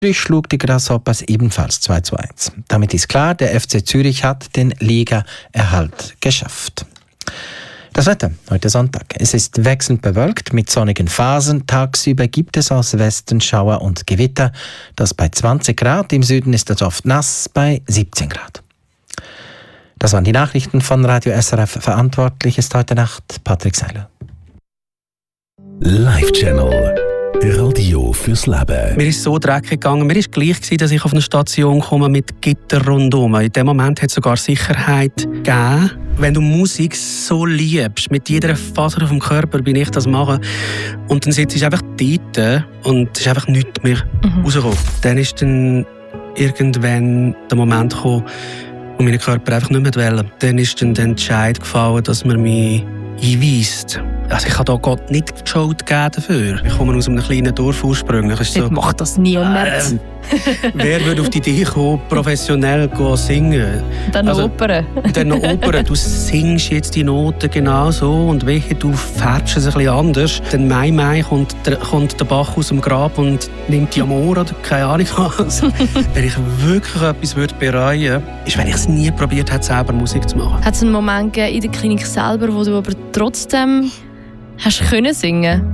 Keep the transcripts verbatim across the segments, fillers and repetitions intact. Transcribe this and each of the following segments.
Zürich schlug die Grasshoppers ebenfalls zwei zu eins. Damit ist klar, der F C Zürich hat den Ligaerhalt geschafft. Das Wetter heute Sonntag. Es ist wechselnd bewölkt mit sonnigen Phasen. Tagsüber gibt es aus Westen Schauer und Gewitter. Das bei zwanzig Grad. Im Süden ist es oft nass bei siebzehn Grad. Das waren die Nachrichten von Radio S R F. Verantwortlich ist heute Nacht Patrick Seiler. Live Channel. Radio fürs Leben. Mir ist so dreckig gegangen. Mir war gleich, dass ich auf eine Station komme mit Gitter rundherum. In dem Moment hat es sogar Sicherheit gegeben. Wenn du Musik so liebst, mit jeder Faser auf dem Körper bin ich das machen. Und dann sitzt du einfach dort und es ist einfach nichts mehr mhm. rausgekommen. Dann ist dann irgendwann der Moment gekommen, wo mein Körper einfach nicht mehr wollte. Dann ist dann der Entscheid gefallen, dass man mich einweist. Also ich habe da Gott nicht die Schuld gegeben dafür. Ich komme aus einem kleinen Dorf ursprünglich. Ich so, macht das niemand. Äh, wer würde auf die Idee kommen, professionell singen? Dann noch also, Opern. Dann noch Opern. Du singst jetzt die Noten genau so und wehe, du färbst es ein bisschen anders. Dann Mai Mai kommt der, kommt der Bach aus dem Grab und nimmt die Amor oder keine Ahnung was. Wenn ich wirklich etwas würde bereuen würde, ist, wenn ich es nie probiert hätte, selber Musik zu machen. Hat es einen Moment gegeben in der Klinik selber, wo du aber trotzdem hast können singen?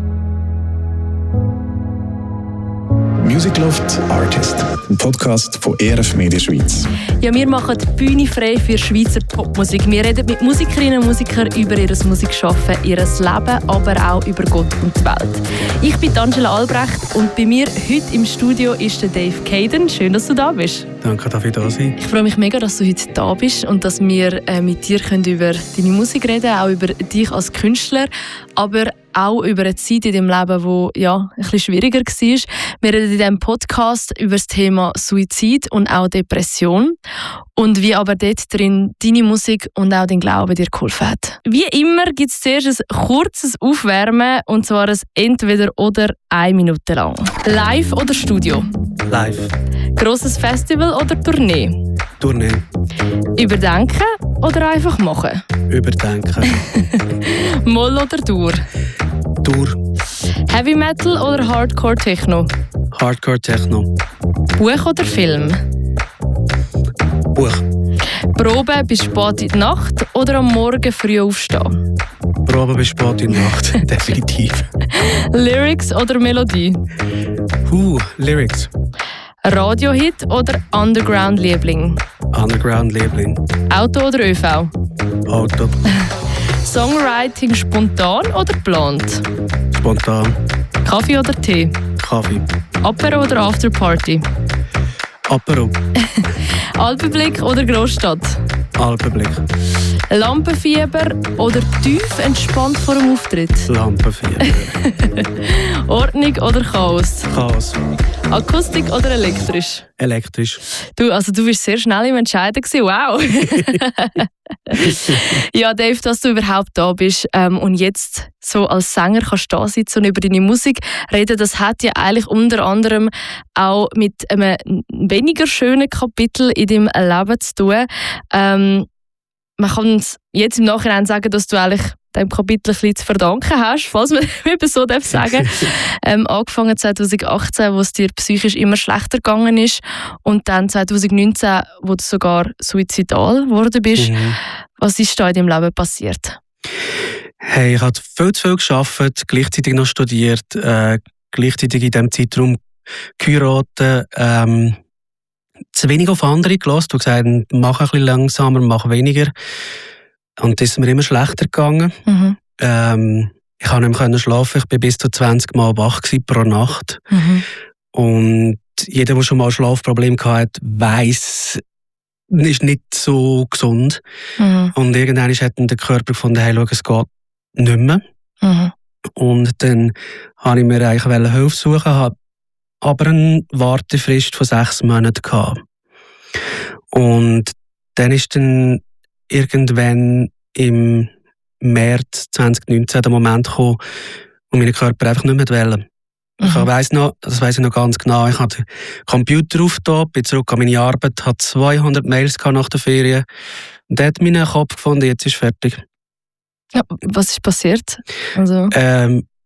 Music Loft Artist, ein Podcast von E R F Media Schweiz. Ja, wir machen die Bühne frei für Schweizer Popmusik. Wir reden mit Musikerinnen und Musikern über ihr Musikschaffen, ihr Leben, aber auch über Gott und die Welt. Ich bin Angela Albrecht und bei mir heute im Studio ist der Dave Caden. Schön, dass du da bist. Danke, darf ich da sein. Ich freue mich mega, dass du heute da bist und dass wir äh, mit dir können über deine Musik reden können, auch über dich als Künstler, aber auch über eine Zeit in deinem Leben, die ja, ein bisschen schwieriger war. Wir reden in diesem Podcast über das Thema Suizid und auch Depression und wie aber dort drin deine Musik und auch dein Glaube dir geholfen hat. Wie immer gibt es zuerst ein kurzes Aufwärmen und zwar ein Entweder-oder eine Minute lang. Live oder Studio? Live. Grosses Festival oder Tournee? Tournee. Überdenken oder einfach machen? Überdenken. Moll oder Dur? Dur. Heavy Metal oder Hardcore Techno? Hardcore Techno. Buch oder Film? Buch. Probe bis spät in die Nacht oder am Morgen früh aufstehen? Probe bis spät in die Nacht, definitiv. Lyrics oder Melodie? Uh, Lyrics. Radiohit oder Underground-Liebling? Underground-Liebling. Auto oder ÖV? Auto. Songwriting spontan oder geplant? Spontan. Kaffee oder Tee? Kaffee. Apero oder Afterparty? Apero. Alpenblick oder Großstadt? Alpenblick. Lampenfieber oder tief entspannt vor dem Auftritt? Lampenfieber. Ordnung oder Chaos? Chaos. Akustik oder elektrisch? Elektrisch. Du, also du warst sehr schnell im Entscheiden gewesen. Wow! Ja, Dave, dass du überhaupt da bist ähm, und jetzt so als Sänger kannst da sitzen und über deine Musik reden, das hat ja eigentlich unter anderem auch mit einem weniger schönen Kapitel in deinem Leben zu tun. Ähm, man kann jetzt im Nachhinein sagen, dass du eigentlich dem Kapitel ein bisschen zu verdanken hast, falls man eben so sagen darf. ähm, angefangen zwanzig achtzehn, wo es dir psychisch immer schlechter gegangen ist und dann zwanzig neunzehn, wo du sogar suizidal geworden bist. Mhm. Was ist da in deinem Leben passiert? Hey, ich habe viel zu viel gearbeitet, gleichzeitig noch studiert, äh, gleichzeitig in diesem Zeitraum geheiratet, ähm, zu wenig auf andere gelassen. Du hast gesagt, mach ein bisschen langsamer, mach weniger. Und das ist mir immer schlechter gegangen. Mhm. Ähm, ich konnte nicht mehr schlafen. Ich war bis zu zwanzig Mal wach pro Nacht. Mhm. Und jeder, der schon mal ein Schlafproblem hatte, weiss, es ist nicht so gesund. Mhm. Und irgendwann hat dann der Körper gefunden, hey, schau, es geht nicht mehr. Mhm. Und dann wollte ich mir eigentlich Hilfe suchen, habe aber eine Wartefrist von sechs Monaten gehabt. Und dann ist dann irgendwann im März zwanzig neunzehn der Moment gekommen, wo mein Körper einfach nicht mehr wollte. Mhm. Ich weiss noch, das weiss ich noch ganz genau, ich hatte den Computer aufgetan, bin zurück an meine Arbeit, hatte zweihundert Mails nach der Ferien und dann hat meinen Kopf gefunden, jetzt ist fertig. Ja, was ist passiert? Also... Ähm,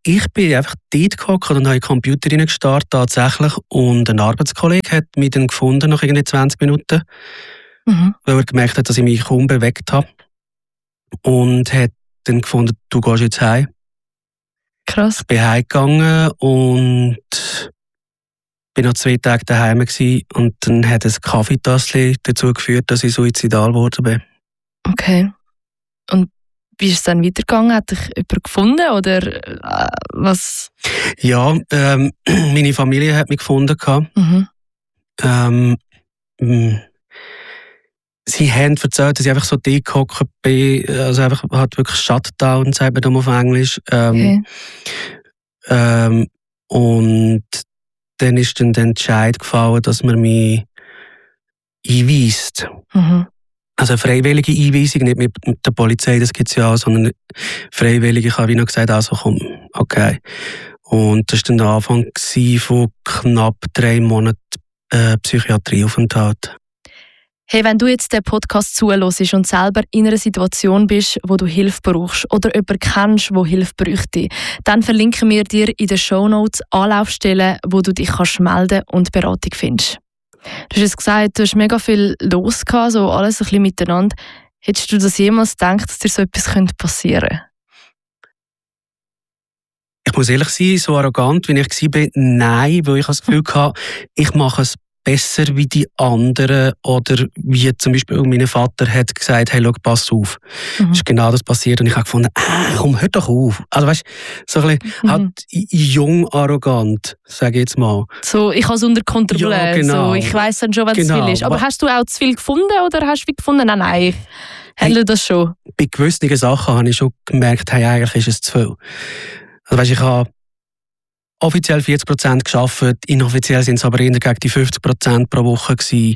ich bin einfach dort gehockt und habe in den Computer reingestartet tatsächlich und ein Arbeitskollege hat mich dann gefunden nach irgendwie zwanzig Minuten, Mhm. weil er gemerkt hat, dass ich mich kaum bewegt habe und hat dann gefunden, du gehst jetzt heim. Krass. Ich bin heimgegangen und bin noch zwei Tage daheim gewesen und dann hat ein Kaffeetassli dazu geführt, dass ich suizidal geworden bin. Okay. Und wie ist es dann weitergegangen? Hat dich jemand gefunden oder äh, was? Ja, ähm, meine Familie hat mich gefunden gehabt. Mhm. Ähm, mh, sie haben erzählt, dass ich einfach so degehockt bin, also einfach halt wirklich Shutdown, sagt man dann auf Englisch. Ähm, Okay. ähm, und dann ist dann der Entscheid gefallen, dass man mich einweist. Mhm. Also eine freiwillige Einweisung, nicht mit der Polizei, das gibt es ja auch, sondern freiwillig. Ich habe wie noch gesagt, also komm, okay. Und das war dann der Anfang von knapp drei Monaten äh, Psychiatrieaufenthalt. Hey, wenn du jetzt den Podcast zuhörst und selber in einer Situation bist, wo du Hilfe brauchst oder jemanden kennst, der Hilfe bräuchte, dann verlinken wir dir in den Shownotes Anlaufstellen, wo du dich kannst melden und Beratung findest. Du hast jetzt gesagt, du hast mega viel los gehabt, so alles ein bisschen miteinander. Hättest du das jemals gedacht, dass dir so etwas passieren könnte? Ich muss ehrlich sein, so arrogant, wie ich war, nein, weil ich das Gefühl hatte, ich mache es besser wie die anderen oder wie zum Beispiel mein Vater hat gesagt, hey, schau, pass auf. Mhm. Es ist genau das passiert und ich habe gefunden, ah, komm, hör doch auf. Also weißt, so ein bisschen Mhm. halt jung arrogant, sage ich jetzt mal. So, ich habe es unter Kontrolle. Ja, genau. So, ich weiss dann schon, wenn es Genau. zu viel ist. Aber Aber- hast du auch zu viel gefunden oder hast du wie gefunden, nein, nein, ich handle das schon? Bei gewissen Sachen habe ich schon gemerkt, hey, eigentlich ist es zu viel. Also weißt, ich habe offiziell vierzig Prozent gearbeitet, inoffiziell sind es aber eher gegen die fünfzig Prozent pro Woche gewesen.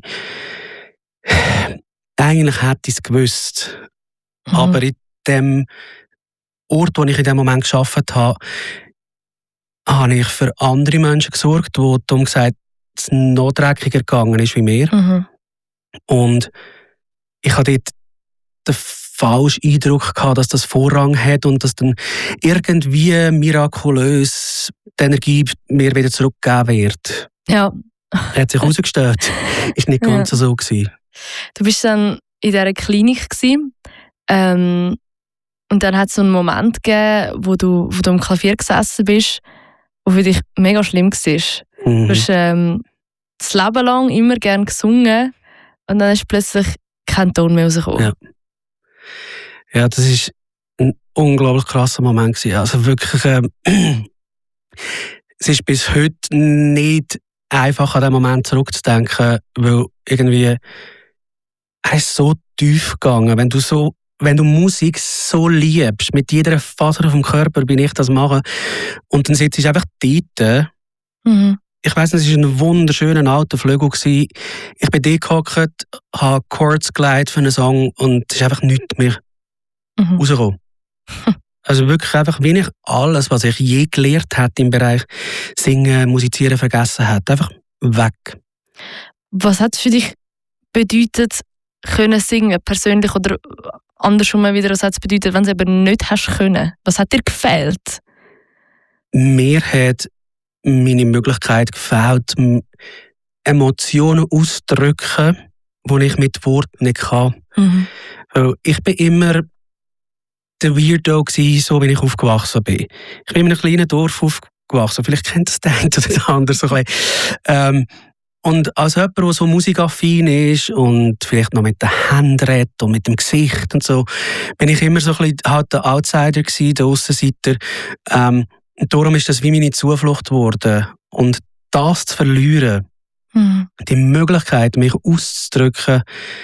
Eigentlich hätte ich es gewusst. Mhm. Aber in dem Ort, wo ich in dem Moment gearbeitet habe, habe ich für andere Menschen gesorgt, die darum gesagt es noch dreckiger gegangen ist wie mir. Mhm. Und ich hatte dort den falschen Eindruck gehabt, dass das Vorrang hat und dass dann irgendwie mirakulös die Energie mir wieder zurückgegeben wird. Ja, Hat sich herausgestellt. Ist nicht ganz Ja. so gewesen. du bist dann in dieser Klinik gewesen, ähm, und dann hat es so einen Moment gegeben, wo du, wo du am Klavier gesessen bist, wo für dich mega schlimm war. Mhm. Du hast ähm, das Leben lang immer gerne gesungen und dann ist plötzlich kein Ton mehr rausgekommen. Ja. Ja, das ist ein unglaublich krasser Moment gewesen. Also wirklich, ähm, es ist bis heute nicht einfach an den Moment zurückzudenken, weil irgendwie er ist so tief gegangen. Wenn du so, wenn du Musik so liebst, mit jeder Faser auf dem Körper bin ich das machen und dann sitzt du einfach dort. Mhm. Ich weiss, es war ein wunderschöner alter Flügel. Ich bin dort gehockt, habe Chords geleitet für einen Song und es ist einfach nichts mehr Mhm. rausgekommen. Also wirklich einfach, wie ich alles, was ich je gelernt habe im Bereich Singen, Musizieren vergessen habe. Einfach weg. Was hat es für dich bedeutet, können singen, persönlich oder andersrum wieder, was hat es bedeutet, wenn du es eben nicht hast können? Was hat dir gefehlt? Mir hat meine Möglichkeit gefehlt, m- Emotionen auszudrücken, die ich mit Worten nicht kann. Mhm. Weil ich bin immer der Weirdo gewesen, so wie ich aufgewachsen bin. Ich bin in einem kleinen Dorf aufgewachsen. Vielleicht kennt das der eine oder der andere so ein bisschen. Ähm, und als jemand, der so musikaffin ist und vielleicht noch mit den Händen redet und mit dem Gesicht und so, bin ich immer so ein bisschen halt der Outsider gewesen, der Aussenseiter. Ähm, und darum ist das wie meine Zuflucht geworden. Und das zu verlieren, Mhm. die Möglichkeit, mich auszudrücken,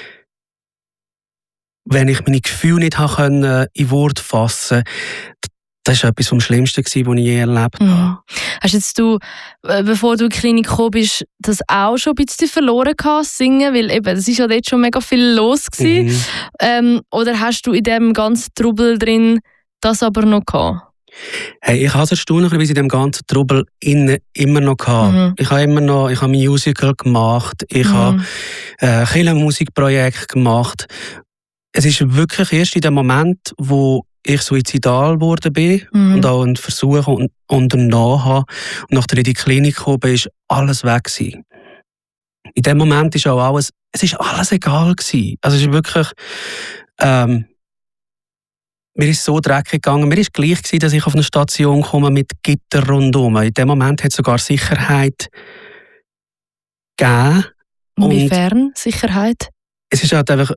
wenn ich meine Gefühle nicht habe können, in Worte fassen konnte, das war etwas vom Schlimmsten, was ich je erlebt habe. Mhm. Hast jetzt du, äh, bevor du in die Klinik gekommen bist, das auch schon ein bisschen verloren gehabt, singen? Weil eben, es war ja dort schon mega viel los gewesen. Mhm. Ähm, oder hast du in diesem ganzen Trubel drin das aber noch gehabt? Hey, ich habe es erstaunlicherweise in dem ganzen Trubel innen immer noch gehabt. Mhm. Ich habe immer noch, ich habe Musical gemacht, ich Mhm. habe äh, Kirchenmusikprojekt gemacht. Es ist wirklich erst in dem Moment, wo ich suizidal geworden bin Mhm. und auch einen Versuch un- unternommen habe. Und nachdem ich in die Klinik gekommen bin, ist alles weg gewesen. In dem Moment ist auch alles, es ist alles egal gewesen. Also es ist wirklich, ähm, mir ist so dreckig gegangen. Mir ist gleich gewesen, dass ich auf eine Station komme mit Gitter rundum. In dem Moment hat es sogar Sicherheit gegeben. Und Inwiefern Sicherheit? es ist halt einfach,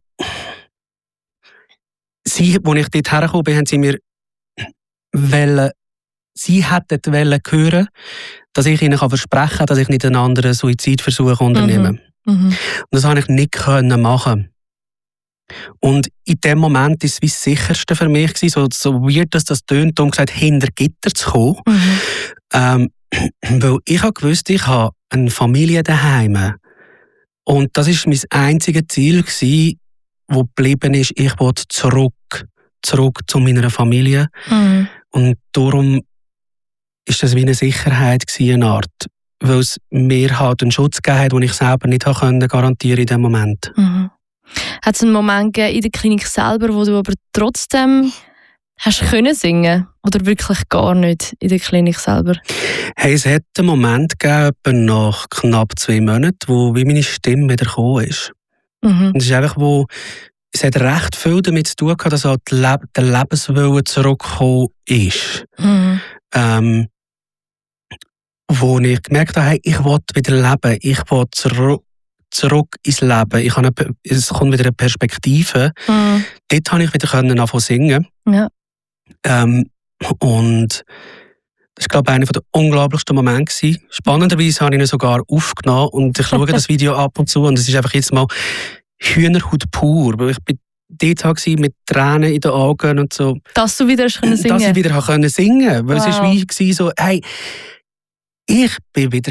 sie, als ich dort hergekommen bin, haben sie mir wollen, sie hätten wollen hören, dass ich ihnen versprechen kann, dass ich nicht einen anderen Suizidversuch unternehme. Mhm. Und das konnte ich nicht können machen. Und in dem Moment war es wie das Sicherste für mich, so, so weird, dass das tönt, um gesagt, hinter Gitter zu kommen. Mhm. Ähm, weil ich habe gewusst, ich habe eine Familie daheim. Und das war mein einziges Ziel, das geblieben ist, ich wollte zurück, zurück zu meiner Familie. Mhm. Und darum ist das wie eine Sicherheit gewesen, eine Art, weil es mir halt einen Schutz gegeben hat, den ich selber nicht garantieren konnte in diesem Moment. Mhm. Hat es einen Moment gegeben in der Klinik selber, wo du aber trotzdem hast können singen? Oder wirklich gar nicht in der Klinik selber? Hey, es hat einen Moment gegeben, nach knapp zwei Monaten, wo wie meine Stimme wieder gekommen ist. Mhm. Und es ist einfach, wo es hat recht viel damit zu tun gehabt, dass halt der Lebenswille zurückgekommen ist. Mhm. Ähm, wo ich gemerkt habe, hey, ich will wieder leben, ich will zurück, zurück ins Leben. Ich habe eine, es kommt wieder eine Perspektive. Mhm. Dort konnte ich wieder anfangen zu singen. Ja. Ähm, und das war, glaube ich, einer der unglaublichsten Momente gewesen. Spannenderweise habe ich ihn sogar aufgenommen und ich schaue das Video ab und zu und es ist einfach jetzt mal Hühnerhaut pur. Weil ich bin dort war mit Tränen in den Augen und so. Dass du wieder hast können singen? Dass ich wieder konnte singen. Weil Wow. es war wie so, hey, ich bin wieder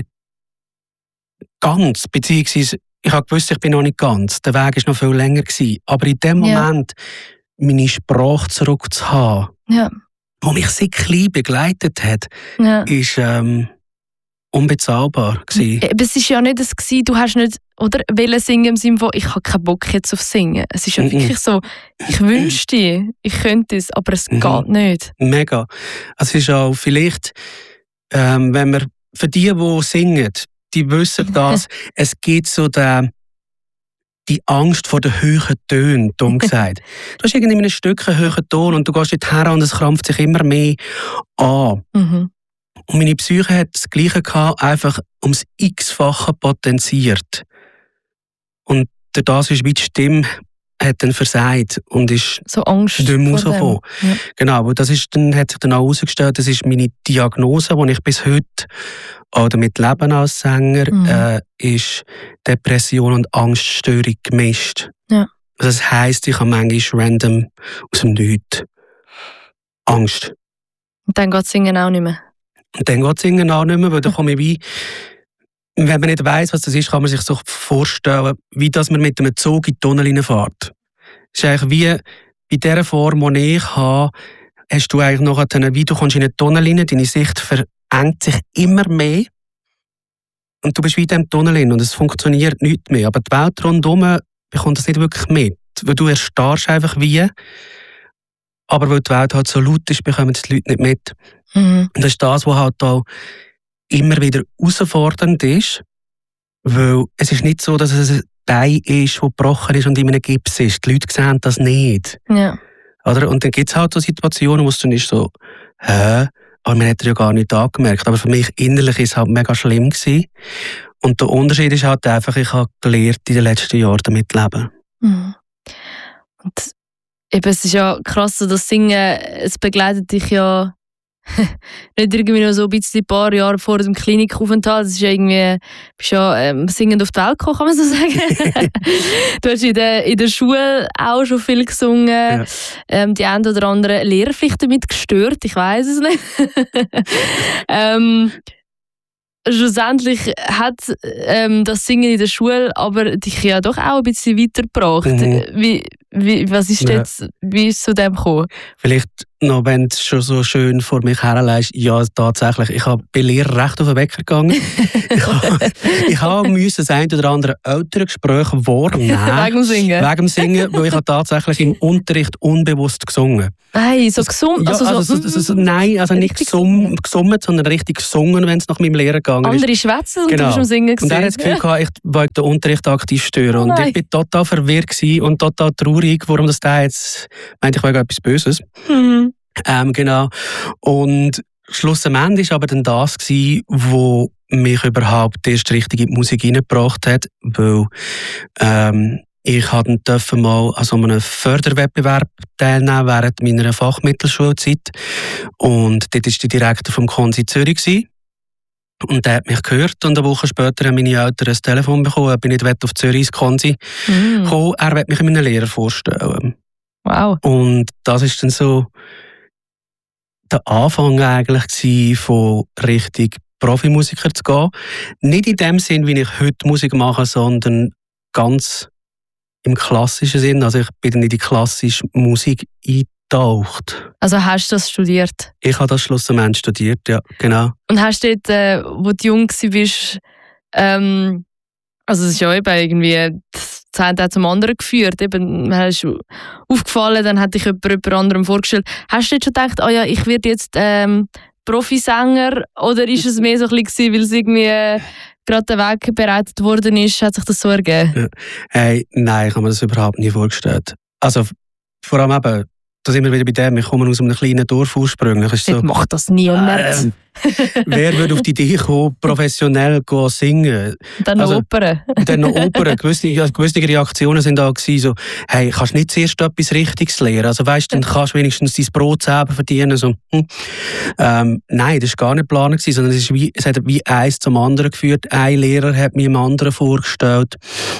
ganz, beziehungsweise ich habe gewusst, ich bin noch nicht ganz. Der Weg war noch viel länger gewesen. Aber in dem Ja. Moment, meine Sprache zurückzuhaben, Ja. die mich sehr klein begleitet hat, Ja. ist ähm, unbezahlbar gewesen. Aber es war ja nicht das, gewesen, du hast nicht oder, wollen singen im Sinne von, ich habe keinen Bock jetzt auf Singen. Es ist ja Mhm. wirklich so, ich wünschte, ich könnte es, aber es Mhm. geht nicht. Mega. Es ist auch vielleicht, ähm, wenn wir für die, die singen, die wissen das, es gibt so den, die Angst vor den hohen Tönen, dumm gesagt. Du hast irgendwie in einem Stück einen hohen Ton und du gehst dort her und es krampft sich immer mehr an. Mhm. Und meine Psyche hat das Gleiche gehabt, einfach ums x-fache potenziert. Und durch das ist wie die Stimme hat dann versagt und ist So Angst nicht mehr vor dem. rausgekommen. Ja. Genau, aber das ist dann, hat sich dann auch herausgestellt, das ist meine Diagnose, die ich bis heute auch damit lebe als Sänger, Mhm. äh, ist Depression und Angststörung gemischt. Ja. Das heisst, ich habe manchmal random aus dem Nichts Angst. Und dann geht Singen auch nicht mehr. Und dann geht Singen auch nicht mehr, weil dann komme ich wie, wenn man nicht weiss, was das ist, kann man sich so vorstellen, wie dass man mit einem Zug in die Tunnel hineinfährt. Es ist eigentlich wie bei dieser Form, die ich habe, hast du eigentlich noch einen, wie du kommst in einen Tunnel hinein, deine Sicht verengt sich immer mehr und du bist wie in diesem Tunnel hinein und es funktioniert nicht mehr. Aber die Welt rundherum bekommt das nicht wirklich mit, weil du erstarrst einfach wie, aber weil die Welt halt so laut ist, bekommen die Leute nicht mit. Mhm. Und das ist das, was halt auch immer wieder herausfordernd ist, weil es ist nicht so, dass es ein Bein ist, das gebrochen ist und in einem Gips ist. Die Leute sehen das nicht. Ja. Oder? Und dann gibt es halt so Situationen, wo es dann ist so, hä? Aber man hat ja gar nicht angemerkt. Aber für mich innerlich ist es halt mega schlimm gewesen. Und der Unterschied ist halt einfach, ich habe gelernt, in den letzten Jahren damit zu leben. Mhm. Und eben, es ist ja krass, so das Singen, es begleitet dich ja nicht irgendwie noch so ein bisschen ein paar Jahre vor dem Klinikaufenthalt. Es ist ja irgendwie, bist ja ähm, singend auf die Welt gekommen, kann man so sagen. Du hast in der, in der Schule auch schon viel gesungen. Ja. Ähm, die einen oder anderen Lehrer vielleicht damit gestört, ich weiß es nicht. ähm, Schlussendlich hat ähm, das Singen in der Schule aber dich ja doch auch ein bisschen weitergebracht. Mhm. Wie, wie, was ist Ja. jetzt, wie ist es zu dem gekommen? Vielleicht noch, wenn du schon so schön vor mich herlegst, ja, tatsächlich. Ich habe bei Lehrer recht auf den Wecker gegangen. ich habe, ich habe müssen das ein oder andere ältere Gespräch wahrnehmen. Wegen dem Singen? Wegen dem Singen, weil ich habe tatsächlich im Unterricht unbewusst gesungen. Hey, so gesungen? Ja, Also, also, so, so, so, nein, also nicht gesum, gesummt, sondern richtig gesungen, wenn es nach meinem Lehrer gegangen ist. andere schwätzen und Genau. du bist am Singen gewesen. Und er hat das Gefühl gehabt, ich wollte den Unterricht aktiv stören. Oh und nein. ich war total verwirrt gewesen und total traurig, warum das der jetzt meinte, ich wollte etwas Böses. Mhm. Ähm, genau. Und schlussendlich war aber dann das, gewesen, wo mich überhaupt erst richtig in die Musik reingebracht hat, weil ähm, ich durfte mal an so einem Förderwettbewerb teilnehmen während meiner Fachmittelschulzeit. Und dort war der Direktor vom Konsi Zürich gewesen. Und der hat mich gehört und eine Woche später haben meine Eltern ein Telefon bekommen. Ich bin nicht auf Zürich ins Konsi Mhm. gekommen. Er wollte mich in meinen Lehrer vorstellen. Wow. Und das ist dann so der Anfang eigentlich gewesen, von richtig Profimusiker zu gehen. Nicht in dem Sinn, wie ich heute Musik mache, sondern ganz im klassischen Sinn. Also ich bin dann in die klassische Musik eingetaucht. Also hast du das studiert? Ich habe das schlussendlich studiert, ja, genau. Und hast du dort, äh, wo du jung warst, ähm, also es ist ja eben irgendwie das eine hat zum anderen geführt. Eben, man ist aufgefallen, dann hat dich jemand, jemand anderem vorgestellt. Hast du jetzt schon gedacht, oh ja, ich werde jetzt ähm, Profisänger? Oder ist es mehr so ein bisschen, weil es irgendwie äh, gerade der Weg bereitet worden ist, hat sich das so ergeben? Ja. Hey, nein, ich habe mir das überhaupt nicht vorgestellt. Also vor allem eben, da sind wir wieder bei dem, ich komme aus einem kleinen Dorf ursprünglich. Ist so, Jetzt macht das niemand. äh, wer würde auf die Idee kommen, professionell zu singen? Dann noch also- Opern. Und dann noch Opern. Gewisse, ja, gewisse Reaktionen sind da gewesen, so, hey, kannst du nicht zuerst etwas Richtiges lernen? Also weißt du, dann kannst du wenigstens dein Brot selber verdienen. So, hm. ähm, nein, das war gar nicht geplant, sondern es, ist wie, es hat wie eins zum anderen geführt. Ein Lehrer hat mir einem anderen vorgestellt.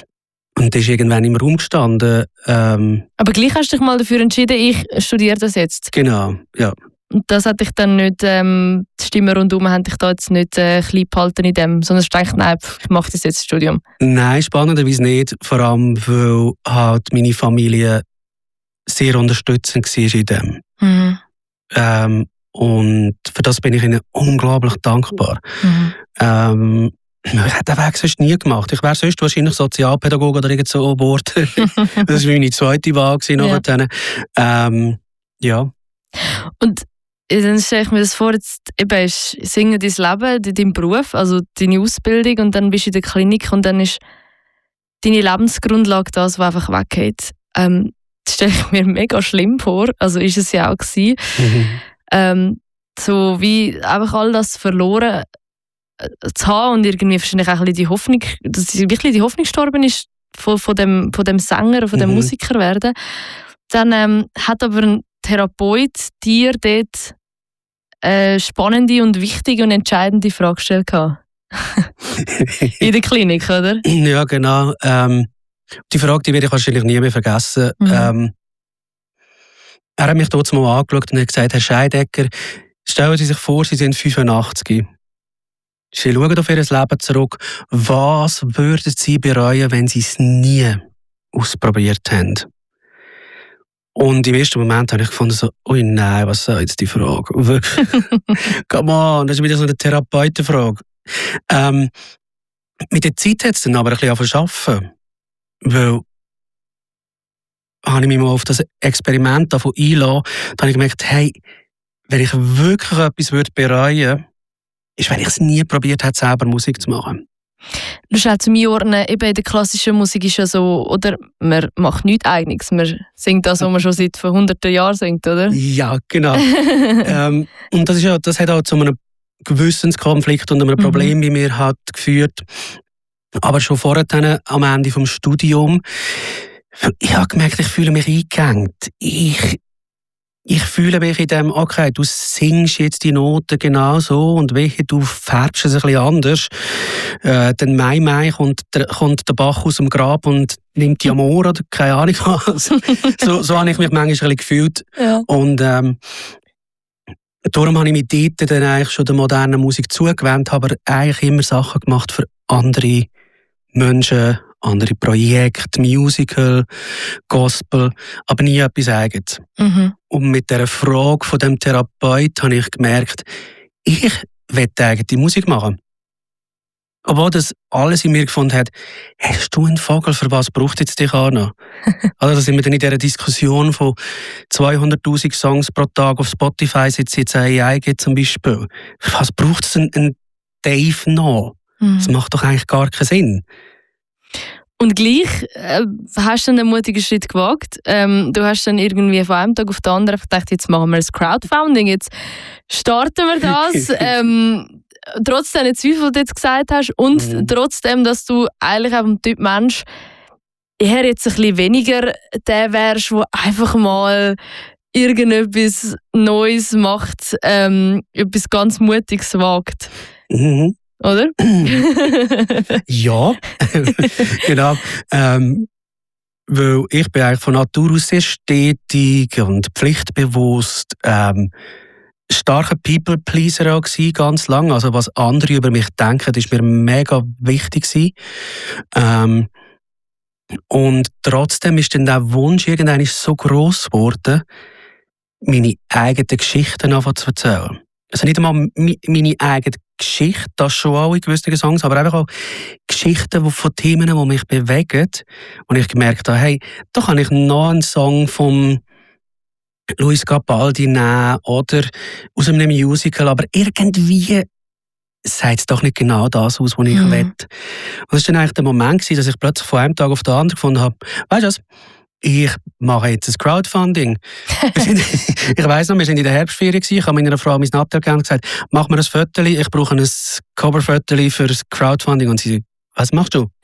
Und das ist irgendwann im Raum gestanden. Ähm, Aber gleich hast du dich mal dafür entschieden, ich studiere das jetzt. genau, ja. Und das hat dich dann nicht, ähm, die Stimmen rundherum haben dich da jetzt nicht äh, klein behalten in dem, sondern du denkst, nein, ich mache das jetzt das Studium. Nein, spannenderweise nicht. Vor allem, weil halt meine Familie sehr unterstützend war in dem. Mhm. Ähm, und für das bin ich ihnen unglaublich dankbar. Mhm. Ähm, ich hätte den Weg sonst nie gemacht. Ich wäre sonst wahrscheinlich Sozialpädagoge oder irgend so geworden. Das war meine zweite Wahl. Ja. Ja. Ähm, ja. Und dann stelle ich mir das vor, jetzt eben ist Singen dein Leben, dein Beruf, also deine Ausbildung und dann bist du in der Klinik und dann ist deine Lebensgrundlage das, was einfach weggeht. Ähm, das stelle ich mir mega schlimm vor, also ist es ja auch gewesen. Mhm. Ähm, so wie einfach all das verloren äh, zu haben und irgendwie wahrscheinlich auch ein bisschen die Hoffnung, dass wirklich die Hoffnung gestorben ist von, von, dem, von dem Sänger, von dem Mhm. Musiker werden. Dann ähm, hat aber ein Therapeut dir dort eine spannende und wichtige und entscheidende Frage gestellt gehabt. In der Klinik, oder? Ja, genau. Ähm, die Frage, die werde ich wahrscheinlich nie mehr vergessen. Mhm. Ähm, er hat mich dort mal angeschaut und hat gesagt, Herr Scheidegger, stellen Sie sich vor, Sie sind fünfundachtzig. Sie schauen auf Ihr Leben zurück. Was würden Sie bereuen, wenn Sie es nie ausprobiert haben? Und im ersten Moment habe ich gefunden, so, ui nein, was soll jetzt die Frage? Wirklich? Come on, das ist wieder so eine Therapeutenfrage. Ähm, mit der Zeit hat es dann aber ein bisschen verschaffen. Weil habe ich mich mal auf das Experiment davon eingelassen, da habe ich gemerkt, hey, wenn ich wirklich etwas würde bereuen würde, ist, wenn ich es nie probiert hätte, selber Musik zu machen. Du schnell zum Einordnen, eben in der klassischen Musik ist ja so, oder man macht nichts Eigenes, man singt das, was man schon seit hunderten Jahren singt, oder? Ja, genau. ähm, und das, ist ja, das hat auch zu einem Gewissenskonflikt und einem Problem bei mir hat geführt. Aber schon vorher, dann, am Ende des Studiums, ich habe gemerkt, ich fühle mich eingehängt. Ich, ich fühle mich in dem, okay, du singst jetzt die Noten genau so und welche du färbst es ein bisschen anders. Äh, dann Mai Mai kommt der, kommt der Bach aus dem Grab und nimmt die Amor oder keine Ahnung was. so, so habe ich mich manchmal ein bisschen gefühlt. Ja. Und ähm, darum habe ich mich dort dann eigentlich schon der modernen Musik zugewandt, habe aber eigentlich immer Sachen gemacht für andere Menschen, andere Projekte, Musical, Gospel, aber nie etwas Eigenes. Mhm. Und mit dieser Frage von dem Therapeut habe ich gemerkt, ich will eigene Musik machen. Obwohl das alles in mir gefunden hat, hast du einen Vogel, für was braucht jetzt dich auch noch? Also da sind wir dann in dieser Diskussion von zweihunderttausend Songs pro Tag auf Spotify, seit es jetzt eine A I gibt zum Beispiel. Für was braucht es einen, einen Dave noch? Mhm. Das macht doch eigentlich gar keinen Sinn. Und gleich äh, hast du dann einen mutigen Schritt gewagt. Ähm, du hast dann irgendwie von einem Tag auf den anderen gedacht, jetzt machen wir das Crowdfunding, jetzt starten wir das. ähm, trotz deiner Zweifel, die du jetzt gesagt hast, und Mhm. trotzdem, dass du eigentlich auch ein Typ Mensch eher jetzt ein bisschen weniger der wärst, der einfach mal irgendetwas Neues macht, ähm, etwas ganz Mutiges wagt. Mhm. Oder? Ja, genau. Ähm, weil ich bin eigentlich von Natur aus sehr stetig und pflichtbewusst, ähm, starker People-Pleaser auch gewesen, ganz lange. Also was andere über mich denken, ist mir mega wichtig gewesen. Ähm, und trotzdem ist dann der Wunsch irgendwann so gross geworden, meine eigenen Geschichten anfangen zu erzählen. Also nicht einmal mi- meine eigene Geschichte, das schon auch in gewissen Songs, aber einfach auch Geschichten von Themen, die mich bewegen. Und ich gemerkt habe, hey, da kann ich noch einen Song vom Luis Capaldi nehmen oder aus einem Musical, aber irgendwie sagt es doch nicht genau das aus, was ich Mhm. will. Und das war dann eigentlich der Moment, gewesen, dass ich plötzlich von einem Tag auf den anderen gefunden habe, weißt du was, ich mache jetzt ein Crowdfunding. Wir sind, ich weiss noch, wir waren in der Herbstferien, ich habe meiner Frau mein Nattel gegeben und gesagt, mach mir ein Foto, ich brauche ein Coverfoto für das Crowdfunding. Und sie, was machst du?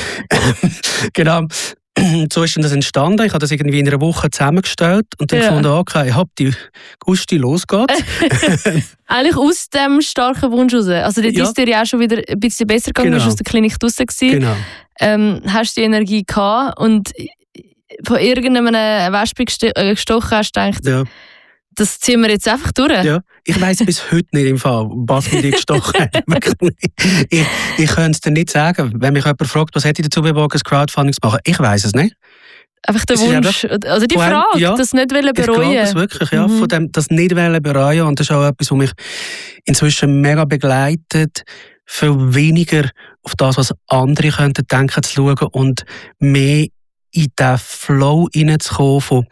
Genau. So ist dann das entstanden. Ich habe das irgendwie in einer Woche zusammengestellt und dann Ja. gefunden, okay, hab die Gusti, los geht's. Eigentlich aus dem starken Wunsch raus. Also dort Ja. ist dir ja auch schon wieder ein bisschen besser gegangen, du Genau. warst aus der Klinik draussen gewesen. Genau. Ähm, hast die Energie gehabt und von irgendeinem Wespe geste- äh, gestochen hast du gedacht, Ja. das ziehen wir jetzt einfach durch. Ja. Ich weiss bis heute nicht im Fall, was mich gestochen hat. Wirklich nicht. Ich, ich könnte es dir nicht sagen. Wenn mich jemand fragt, was hätte ich dazu bewogen, ein Crowdfunding zu machen, ich weiss es nicht. Einfach der Es ist Wunsch, also die von einem- Frage, ja. das nicht wollen Ich glaube bereuen. es wirklich, ja. Mhm. Von dem, das nicht wollen bereuen. Und das ist auch etwas, was mich inzwischen mega begleitet. Viel weniger auf das, was andere könnten denken, zu schauen und mehr in den Flow hineinzukommen von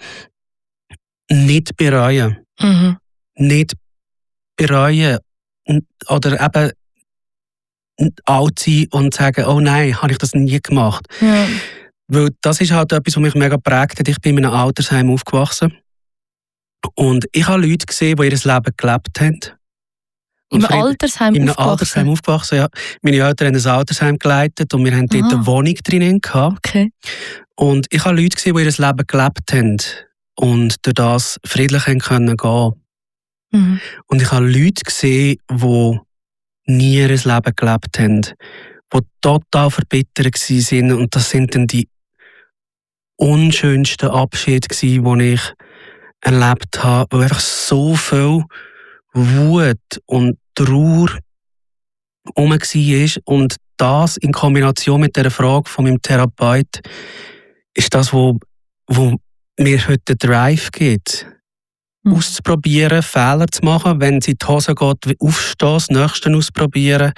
nicht bereuen. Mhm. Nicht bereuen. N- Oder eben n- alt sein und sagen, oh nein, habe ich das nie gemacht. Ja. Weil das ist halt etwas, was mich mega geprägt hat. Ich bin in einem Altersheim aufgewachsen. Und ich habe Leute gesehen, die ihr Leben gelebt haben. Im Und Fried- Altersheim In einem aufgewachsen. Altersheim aufgewachsen, ja. Meine Eltern haben ein Altersheim geleitet und wir haben dort Aha. eine Wohnung drinnen gehabt. Okay. Und ich habe Leute gesehen, die ihr Leben gelebt haben und durch das friedlich haben können gehen. Mhm. Und ich habe Leute gesehen, die nie ihr Leben gelebt haben, die total verbittert waren. Und das sind dann die unschönsten Abschiede gewesen, die ich erlebt habe, wo einfach so viel Wut und Trauer herum war. Und das in Kombination mit der Frage von meinem Therapeut ist das, wo, wo mir heute den Drive gibt. Mhm. Auszuprobieren, Fehler zu machen, wenn es in die Hose geht, aufstehen, das Nächste ausprobieren.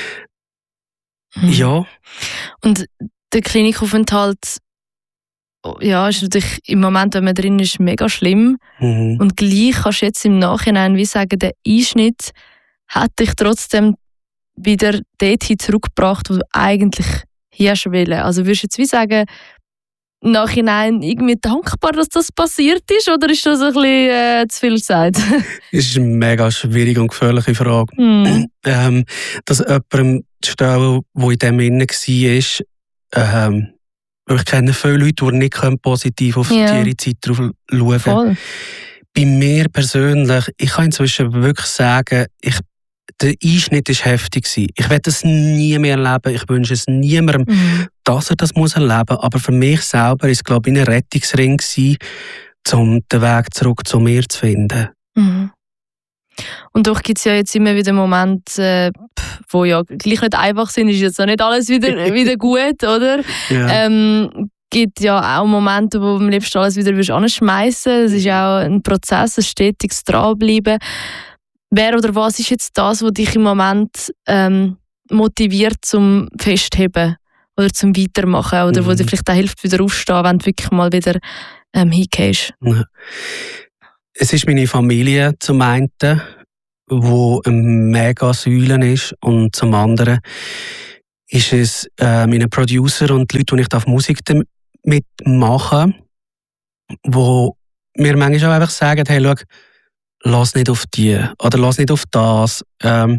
Mhm. Ja, Und der Klinikaufenthalt, ja, ist natürlich im Moment, wenn man drin ist, mega schlimm. mhm. Und gleich kannst du jetzt im Nachhinein wie sagen, der Einschnitt hat dich trotzdem wieder dorthin zurückgebracht, wo du eigentlich hier hast wollen. Also würdest du jetzt wie sagen, im Nachhinein irgendwie dankbar, dass das passiert ist, oder ist das ein bisschen äh, zu viel gesagt? Das ist eine mega schwierige und gefährliche Frage. hm. Ähm, dass jemandem zu stellen, der in dem innen war, ähm, weil ich kenne viele Leute, die nicht positiv auf Ja. ihre Zeit drauf schauen. Voll. Bei mir persönlich, ich kann inzwischen wirklich sagen, ich, der Einschnitt war heftig. Ich werde das nie mehr erleben. Ich wünsche es niemandem, Mhm. dass er das muss erleben muss. Aber für mich selber war es, glaube ich, ein Rettungsring, um den Weg zurück zu mir zu finden. Mhm. Und doch gibt es ja jetzt immer wieder Momente, äh, wo ja gleich nicht einfach sind, ist jetzt noch nicht alles wieder, wieder gut, oder? Ja. Ähm, gibt ja auch Momente, wo du am liebsten alles wieder anschmeißen willst. Es ist auch ein Prozess, ein stetiges Dranbleiben. Wer oder was ist jetzt das, was dich im Moment ähm, motiviert zum Festheben oder zum Weitermachen oder mhm. wo dir vielleicht auch hilft, wieder aufzustehen, wenn du wirklich mal wieder ähm, hingehst? Ja. Es ist meine Familie zum einen, wo eine mega Säule ist, und zum anderen ist es äh, meine Producer und die Leute, die ich auf Musik mitmachen, wo mir manchmal auch einfach sagen, hey, schau, lass nicht auf die oder lass nicht auf das. Ähm,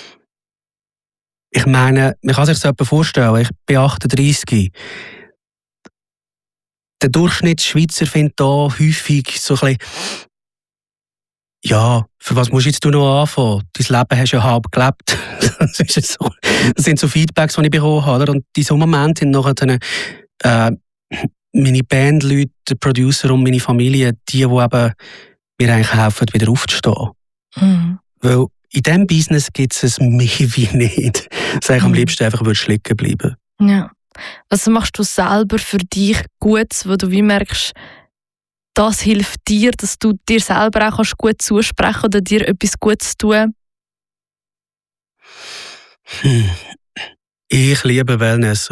ich meine, man kann sich das jemand vorstellen, ich bin achtunddreissig. Der Durchschnittsschweizer findet da häufig so ein bisschen, ja, für was musst du jetzt noch anfangen? Dein Leben hast du ja halb gelebt. Das, ist so. Das sind so Feedbacks, die ich bekommen habe. Und in diesem Moment sind nachher äh, meine Bandleute, der Producer und meine Familie, die, die eben mir eigentlich helfen, wieder aufzustehen. Mhm. Weil in diesem Business gibt es mehr wie nicht. Dass ich mhm. am liebsten einfach liegen bleiben. Ja. Was machst du selber für dich Gutes, wo du wie merkst, das hilft dir, dass du dir selber auch gut zusprechen kannst oder dir etwas Gutes tun? Hm. Ich liebe Wellness.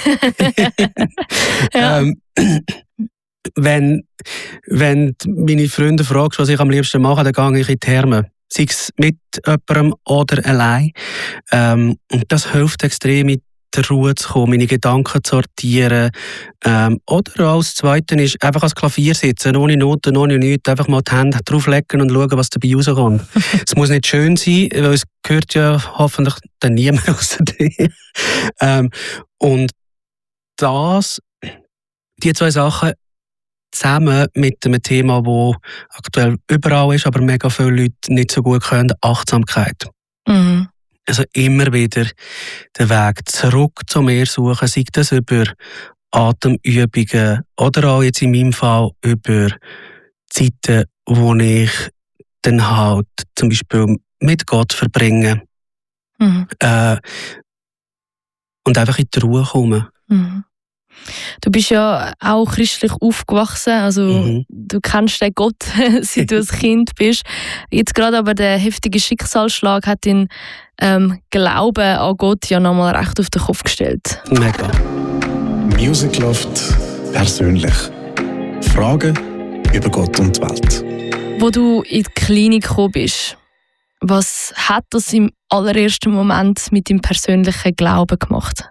ja. ähm, wenn, wenn meine Freunde fragen, was ich am liebsten mache, dann gehe ich in die Therme. Sei es mit jemandem oder allein. Ähm, und das hilft extrem, mit der Ruhe zu kommen, meine Gedanken zu sortieren. Ähm, oder als Zweiten ist einfach ans Klavier sitzen, ohne Noten, ohne nichts, einfach mal die Hände drauflegen und schauen, was dabei rauskommt. Es muss nicht schön sein, weil es gehört ja hoffentlich dann niemand außer dir. ähm, und das, die zwei Sachen zusammen mit einem Thema, das aktuell überall ist, aber mega viele Leute nicht so gut können, Achtsamkeit. Mhm. Also immer wieder den Weg zurück zu mir suchen, sei das über Atemübungen oder auch jetzt in meinem Fall über Zeiten, wo ich dann halt zum Beispiel mit Gott verbringe mhm. äh, und einfach in die Ruhe komme. Mhm. Du bist ja auch christlich aufgewachsen, also mhm. du kennst den Gott, seit du ein Kind bist. Jetzt gerade aber der heftige Schicksalsschlag hat den ähm, Glauben an Gott ja nochmal recht auf den Kopf gestellt. Mega. Music Loft persönlich. Fragen über Gott und die Welt. Wo du in die Klinik gekommen bist, was hat das im allerersten Moment mit deinem persönlichen Glauben gemacht?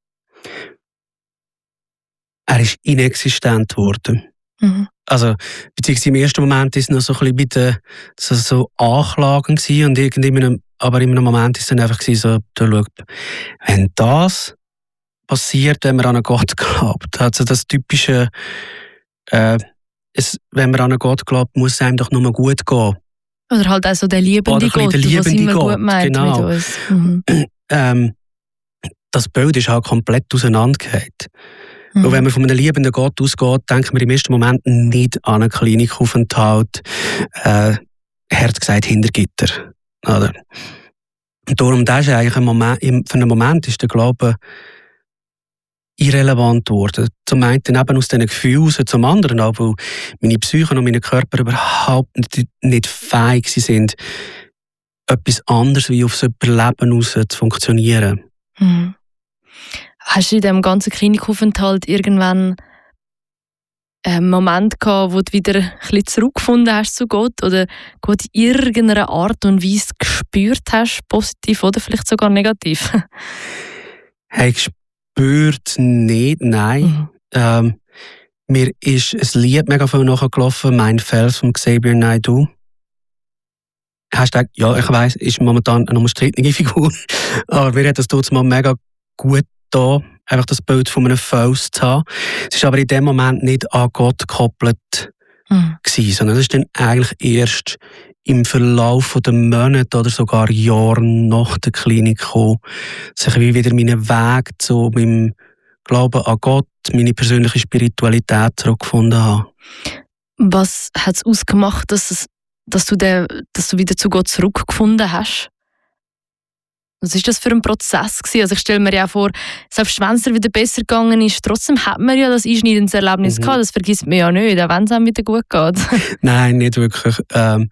Er ist inexistent geworden. Mhm. Also, beziehungsweise im ersten Moment war es noch so ein bisschen bei so, so Anklagen gewesen, und irgendwie, aber in einem Moment war es dann einfach so, da schaut, wenn das passiert, wenn man an einen Gott glaubt, also das typische, äh, es, wenn man an einen Gott glaubt, muss es einem doch nur gut gehen. Oder halt auch so der liebende Gott, der liebende was immer Gott, gut meint genau. Mit uns. Mhm. ähm, das Bild ist halt komplett auseinandergefallen. Mhm. Und wenn man von einem liebenden Gott ausgeht, denkt man im ersten Moment nicht an einen Klinikaufenthalt, äh, Herz gesagt, hinter Gitter. Oder? Und darum, das ist eigentlich ein Moment, für einen Moment ist der Glaube irrelevant geworden. Zum einen eben aus diesen Gefühlen raus, zum anderen auch, weil meine Psyche und mein Körper überhaupt nicht, nicht fähig sind, etwas anderes wie aufs Überleben raus zu funktionieren. Mhm. Hast du in diesem ganzen Klinikaufenthalt irgendwann einen Moment gehabt, wo du wieder ein bisschen zurückgefunden hast zu Gott oder Gott in irgendeiner Art und Weise gespürt hast, positiv oder vielleicht sogar negativ? Hey, gespürt nicht, nein. Mhm. Ähm, mir ist ein Lied mega viel nachgelaufen, «Mein Fels» von Xavier Naidoo. Hashtag, ja, ich weiss, ist momentan eine umstrittene Figur, aber mir hat das dort mal mega gut da, einfach das Bild von einem Fels zu haben. Es war aber in dem Moment nicht an Gott gekoppelt, mhm. gewesen, sondern es ist dann eigentlich erst im Verlauf der Monate oder sogar Jahre nach der Klinik gekommen, dass ich wieder meinen Weg zu meinem Glauben an Gott, meine persönliche Spiritualität zurückgefunden habe. Was hat es ausgemacht, dass es dass du, den, dass du wieder zu Gott zurückgefunden hast? Was war das für ein Prozess gewesen? Also ich stelle mir ja vor, selbst wenn es dir wieder besser gegangen ist, trotzdem hat man ja das einschneidendes Erlebnis mhm. gehabt. Das vergisst man ja nicht, auch wenn es einem wieder gut geht. Nein, nicht wirklich. Ähm,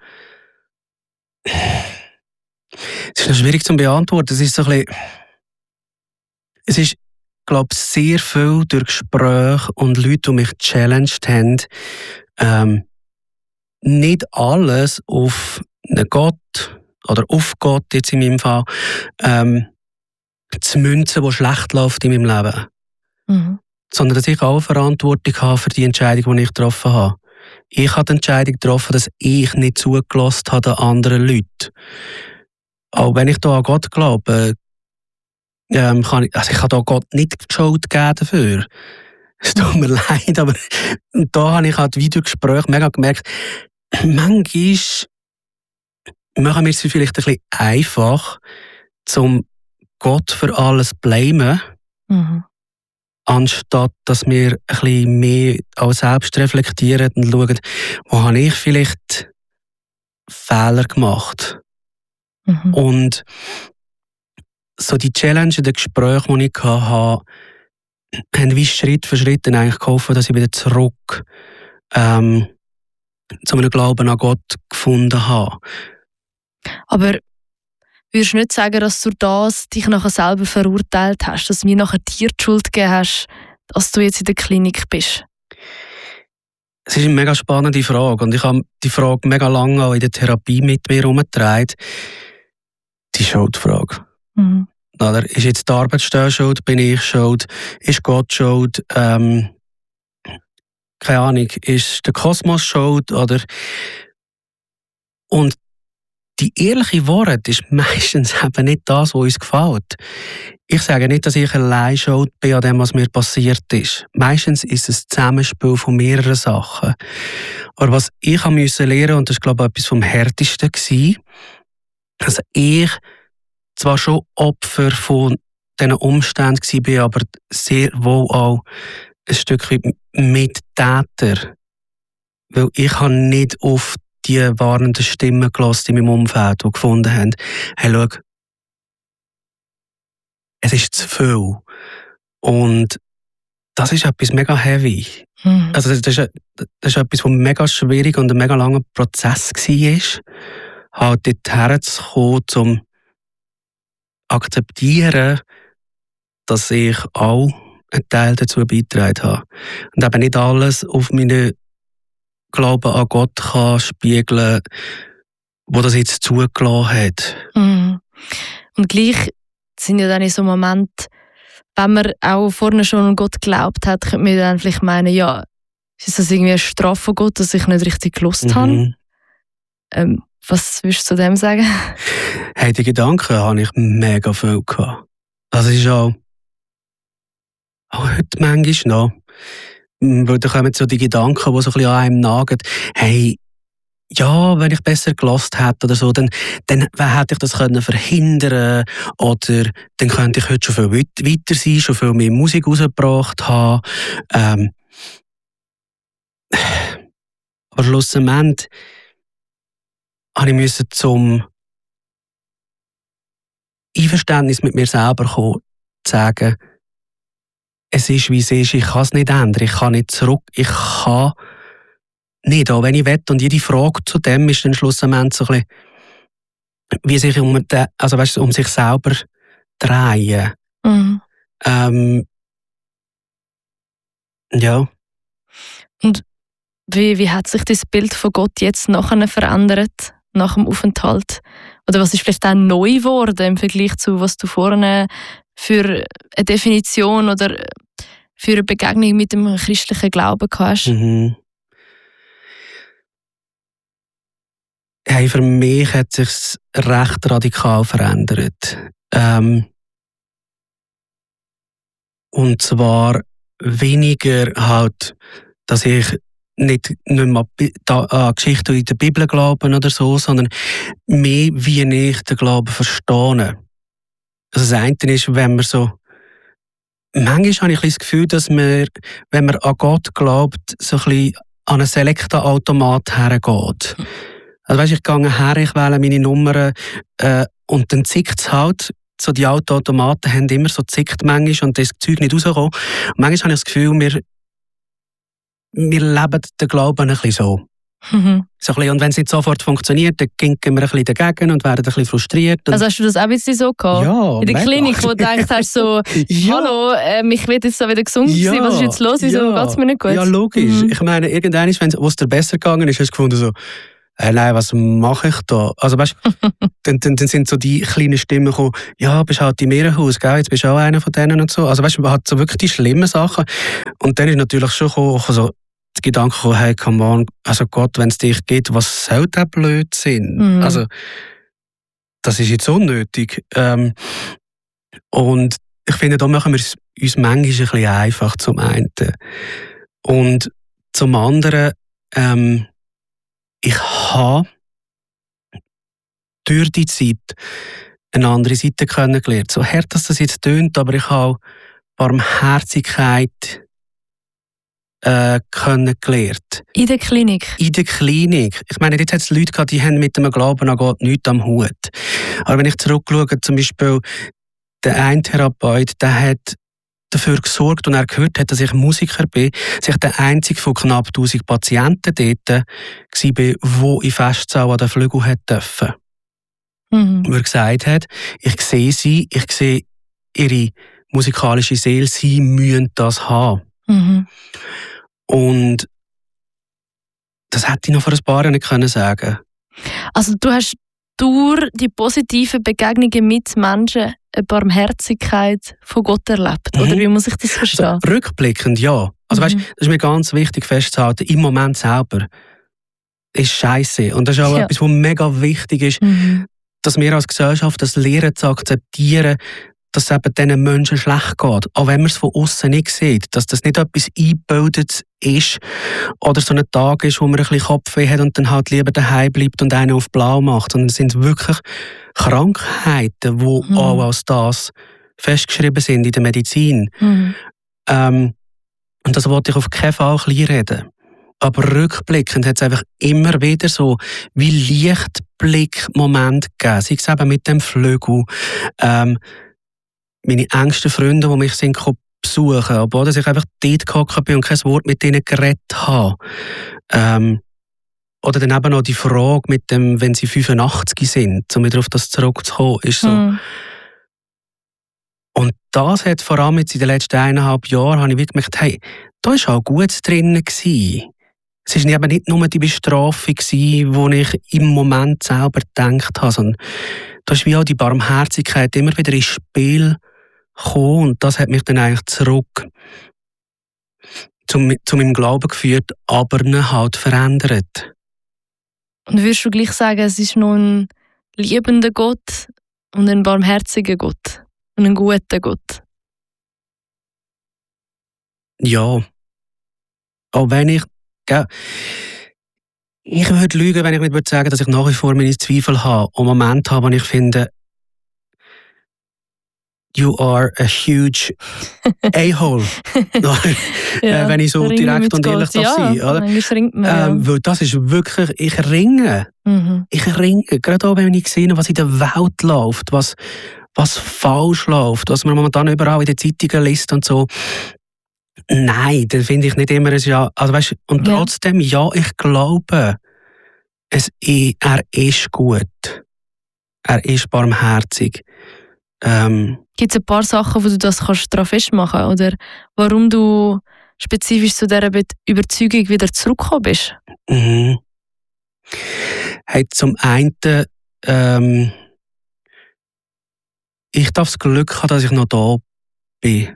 es ist noch schwierig zu beantworten. Es ist so ein bisschen, es ist, glaube ich, sehr viel durch Gespräche und Leute, die mich challenged haben, ähm, nicht alles auf einen Gott oder auf Gott, jetzt in meinem Fall, ähm, zu münzen, die schlecht läuft in meinem Leben. Mhm. Sondern dass ich auch Verantwortung habe für die Entscheidung, die ich getroffen habe. Ich habe die Entscheidung getroffen, dass ich nicht zugelassen habe an anderen Leuten. Auch wenn ich da an Gott glaube, ähm, kann ich, also ich habe da Gott nicht die Schuld gegeben dafür. Es tut mir leid, aber da habe ich halt wieder Gespräche mega gemerkt, manchmal machen wir es vielleicht ein bisschen einfach, zum Gott für alles zu blamen, mhm. anstatt dass wir ein bisschen mehr auch selbst reflektieren und schauen, wo habe ich vielleicht Fehler gemacht. Mhm. Und so die Challenge, die Gespräche, die ich hatte, haben wie Schritt für Schritt dann eigentlich geholfen, dass ich wieder zurück ähm, zu einem Glauben an Gott gefunden habe. Aber würdest du nicht sagen, dass du das dich nachher selber verurteilt hast, dass du mir nachher dir die Schuld gegeben hast, dass du jetzt in der Klinik bist? Es ist eine mega spannende Frage und ich habe die Frage mega lange auch in der Therapie mit mir herumgetragen. Die Schuldfrage. Mhm. Oder ist jetzt die Arbeitsstelle schuld? Bin ich schuld? Ist Gott schuld? Ähm, keine Ahnung, ist der Kosmos schuld? Oder? Und die ehrliche Wahrheit ist meistens eben nicht das, was uns gefällt. Ich sage nicht, dass ich allein schuld bin an dem, was mir passiert ist. Meistens ist es ein Zusammenspiel von mehreren Sachen. Aber was ich musste lernen, und das war, glaube ich, etwas vom Härtesten, dass ich zwar schon Opfer von diesen Umständen war, aber sehr wohl auch ein Stück weit Mittäter. Weil ich habe nicht auf die warnenden Stimmen gelassen in meinem Umfeld, die gefunden haben, hey, schau, es ist zu viel. Und das ist etwas mega heavy. Mhm. Also das ist, das ist etwas, was mega schwierig und ein mega langer Prozess war, halt dorthin zu kommen, um akzeptieren, dass ich auch einen Teil dazu beigetragen habe. Und eben nicht alles auf meinen Glauben an Gott kann spiegeln, wo das jetzt zugelassen hat. Mhm. Und gleich sind ja dann in so Momenten, wenn man auch vorne schon an Gott geglaubt hat, könnte man dann vielleicht meinen, ja, ist das irgendwie eine Strafe von Gott, dass ich nicht richtig gelost mhm. habe? Ähm, was würdest du zu dem sagen? Hey, die Gedanken habe ich mega viel gehabt. Das ist auch, auch heute manchmal noch. Weil da kommen so die Gedanken, die so ein bisschen an einem nagen. Hey, ja, wenn ich besser gelost hätte oder so, dann, dann hätte ich das können verhindern oder dann könnte ich heute schon viel weiter sein, schon viel mehr Musik rausgebracht haben. Ähm, aber schlussendlich ich musste zum Einverständnis mit mir selber kommen, zu sagen, es ist, wie es ist, ich kann es nicht ändern, ich kann nicht zurück, ich kann nicht, auch wenn ich will. Und jede Frage zu dem ist dann schlussendlich so ein bisschen, wie sich um, den, also weißt, um sich selber drehen. Mhm. Ähm, ja. Und wie, wie hat sich das Bild von Gott jetzt nachher verändert, nach dem Aufenthalt? Oder was ist vielleicht auch neu geworden im Vergleich zu, was du vorne für eine Definition oder für eine Begegnung mit dem christlichen Glauben hast? Mhm. Hey, für mich hat es sich recht radikal verändert. Ähm, und zwar weniger halt, dass ich nicht, nicht mehr an Geschichten in der Bibel glaube oder so, sondern mehr, wie ich den Glauben verstehe. Also das eine ist, wenn man so, manchmal habe ich das Gefühl, dass man, wenn man an Gott glaubt, so ein bisschen an einen Selekta-Automat hergeht. Also weißt, ich gehe her, ich wähle meine Nummern äh, und dann zickt es halt. So die Autoautomaten haben immer so zickt manchmal und das Zeug nicht rauskommen. Und manchmal habe ich das Gefühl, wir, wir leben den Glauben ein bisschen so. Mhm. so ein bisschen. Und wenn es nicht sofort funktioniert, dann gehen wir ein bisschen dagegen und werden ein bisschen frustriert. Und Also hast du das auch ein bisschen so gehabt? ja, in der mega. Klinik, wo du gedacht hast, so, Ja. hallo, ähm, ich will jetzt so wieder gesund sein, was ist jetzt los, wieso ja. geht es mir nicht gut? Ja, logisch. Mhm. Ich meine, irgendwann, wenn es dir besser gegangen ist, hast du gefunden, so, äh, nein, was mache ich da? Also weißt, dann, dann, dann sind so die kleinen Stimmen gekommen, ja, bist halt im Meerhaus, gell? Jetzt bist du auch einer von denen und so. Also weißt, man hat so wirklich die schlimmen Sachen. Und dann ist natürlich schon gekommen, also, der Gedanke gekommen, hey, come on, also Gott, wenn es dich gibt, was soll der Blödsinn? Mhm. Also, das ist jetzt unnötig. Ähm, und ich finde, da machen wir es uns manchmal ein bisschen einfach, zum einen. Und zum anderen, ähm, ich habe durch die Zeit eine andere Seite kennengelernt. So hart, dass das jetzt tönt, aber ich habe Barmherzigkeit äh, kennengelernt. In der Klinik? In der Klinik. Ich meine, jetzt hat es Leute gehabt, die haben mit dem Glauben an Gott nichts am Hut. Aber wenn ich zurückschaue, zum Beispiel der eine Therapeut, der hat dafür gesorgt, und er gehört hat, dass ich Musiker bin, dass ich der einzige von knapp tausend Patienten dort war, der in Festsaal an den Flügel hat dürfen. Mhm. Wo er gesagt hat, ich sehe sie, ich sehe ihre musikalische Seele, sie müssen das haben. Mhm. Und das hätte ich noch vor ein paar Jahren nicht können sagen. Also du hast durch die positiven Begegnungen mit Menschen eine Barmherzigkeit von Gott erlebt? Mhm. Oder wie muss ich das verstehen? Also, rückblickend, ja. Also Mhm. weißt, das ist mir ganz wichtig festzuhalten, im Moment selber ist scheiße. Und das ist auch Ja. etwas, was mega wichtig ist, Mhm. dass wir als Gesellschaft das lernen zu akzeptieren, dass es eben diesen Menschen schlecht geht. Auch wenn man es von außen nicht sieht. Dass das nicht etwas eingebildet ist oder so ein Tag ist, wo man ein bisschen Kopfweh hat und dann halt lieber daheim bleibt und einen auf blau macht. Sondern es sind wirklich Krankheiten, die Mhm. auch als das festgeschrieben sind in der Medizin. Mhm. Ähm, und das wollte ich auf keinen Fall kleinreden. Aber rückblickend hat es einfach immer wieder so wie Lichtblick-Momente gegeben. Sei es eben mit dem Flügel. Ähm, meine engsten Freunde, die mich sind besuchen, obwohl ich einfach dort gehockt bin und kein Wort mit ihnen geredet habe. Ähm, oder dann eben noch die Frage mit dem, wenn sie fünfundachtzig sind, um wieder auf das zurückzukommen, ist so. Mhm. Und das hat vor allem jetzt in den letzten eineinhalb Jahren, habe ich wirklich gemerkt, hey, da war auch Gutes drin gewesen. Es war eben nicht nur die Bestrafung, die ich im Moment selber gedacht habe, sondern da ist wie auch die Barmherzigkeit immer wieder ins Spiel gekommen. Und das hat mich dann eigentlich zurück zu, zu meinem Glauben geführt, aber ihn halt verändert. Und würdest du gleich sagen, es ist noch ein liebender Gott und ein barmherziger Gott und ein guter Gott? Ja. Auch wenn ich... Gell, ich würde lügen, wenn ich nicht würde sagen, dass ich nach wie vor meine Zweifel habe und Momente habe, wo ich finde, you are a huge a-hole. Ja, äh, wenn ich so ringen direkt mit und ehrlich Gott. darf Ja, sein. Oder? manchmal ringt man, ja. Ähm, weil das ist wirklich, ich ringe. Mhm. Ich ringe. Gerade auch, wenn ich sehe, was in der Welt läuft, was, was falsch läuft, was man momentan überall in den Zeitungen liest und so. Nein, dann finde ich nicht immer ein Ja. Also, weißt, und Ja. trotzdem, ja, ich glaube, es, er ist gut. Er ist barmherzig. Ähm, Gibt es ein paar Sachen, wo du das kannst daran festmachen kannst? Oder warum du spezifisch zu dieser Be- Überzeugung wieder zurückgekommen bist? mhm. Hey, zum einen, ähm, ich darf das Glück haben, dass ich noch da bin.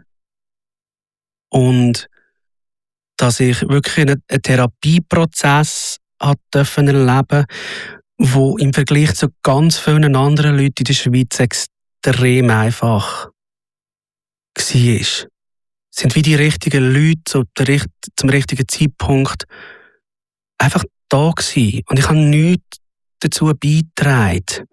Und dass ich wirklich einen, einen Therapieprozess hat dürfen erleben, wo im Vergleich zu ganz vielen anderen Leuten in der Schweiz extrem einfach war. Es sind wie die richtigen Leute zu der, richt- zum richtigen Zeitpunkt einfach da gewesen. Und ich habe nichts dazu beigetragen.